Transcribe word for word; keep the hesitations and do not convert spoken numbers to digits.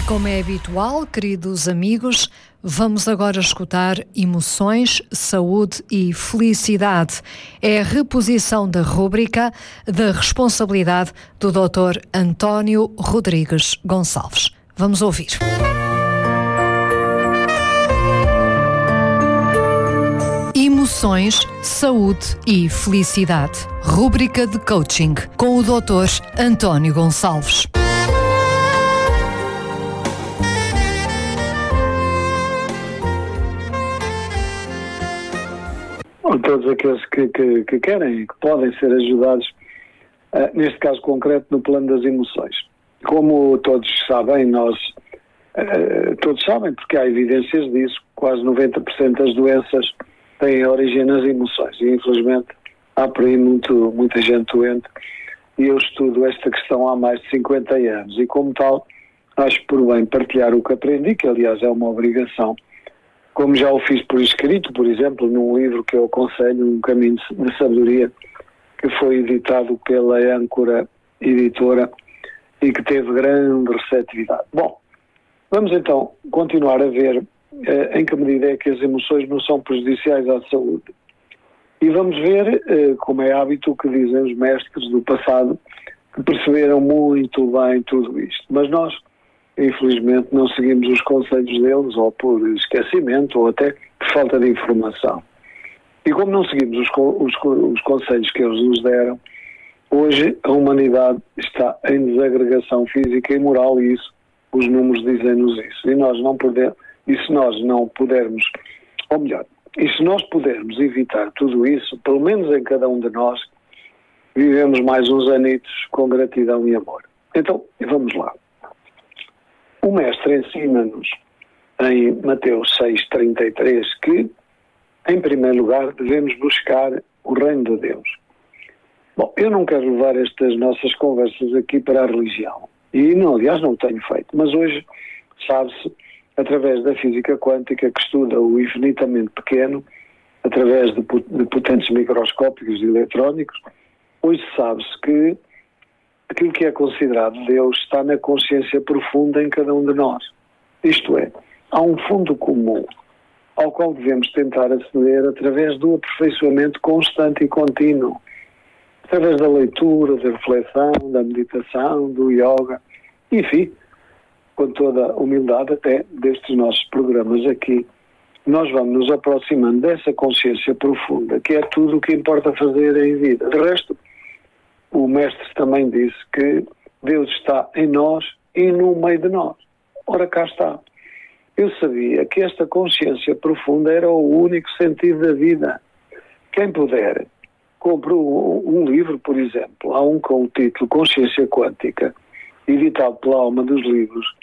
Como é habitual, queridos amigos, vamos agora escutar Emoções, Saúde e Felicidade. É a reposição da rúbrica da responsabilidade do doutor António Rodrigues Gonçalves. Vamos ouvir. Emoções, Saúde e Felicidade. Rúbrica de coaching com o doutor António Gonçalves. Todos aqueles que, que, que querem e que podem ser ajudados, uh, neste caso concreto, no plano das emoções. Como todos sabem, nós, uh, todos sabem, porque há evidências disso, quase noventa por cento das doenças têm origem nas emoções. E, infelizmente, há por aí muito, muita gente doente. E eu estudo esta questão há mais de cinquenta anos. E, como tal, acho por bem partilhar o que aprendi, que, aliás, é uma obrigação. Como já o fiz por escrito, por exemplo, num livro que eu aconselho, Um Caminho de Sabedoria, que foi editado pela Âncora Editora e que teve grande receptividade. Bom, vamos então continuar a ver eh, em que medida é que as emoções não são prejudiciais à saúde. E vamos ver, eh, como é hábito, o que dizem os mestres do passado, que perceberam muito bem tudo isto. Mas nós, infelizmente, não seguimos os conselhos deles, ou por esquecimento, ou até por falta de informação. E como não seguimos os, os, os conselhos que eles nos deram, hoje a humanidade está em desagregação física e moral, e isso, os números dizem-nos isso. E nós não podemos, e se nós não pudermos, ou melhor, e se nós pudermos evitar tudo isso, pelo menos em cada um de nós, vivemos mais uns anitos com gratidão e amor. Então, vamos lá. O mestre ensina-nos em Mateus seis, trinta e três que, em primeiro lugar, devemos buscar o reino de Deus. Bom, eu não quero levar estas nossas conversas aqui para a religião. E, não, aliás, não o tenho feito. Mas hoje, sabe-se, através da física quântica, que estuda o infinitamente pequeno, através de potentes microscópicos e eletrónicos, hoje sabe-se que aquilo que é considerado Deus está na consciência profunda em cada um de nós. Isto é, há um fundo comum ao qual devemos tentar aceder através do aperfeiçoamento constante e contínuo, através da leitura, da reflexão, da meditação, do yoga, enfim, com toda a humildade até destes nossos programas aqui, nós vamos nos aproximando dessa consciência profunda, que é tudo o que importa fazer em vida. De resto, o mestre também disse que Deus está em nós e no meio de nós. Ora, cá está. Eu sabia que esta consciência profunda era o único sentido da vida. Quem puder, compre um livro, por exemplo, há um com o título Consciência Quântica, editado pela Alma dos Livros,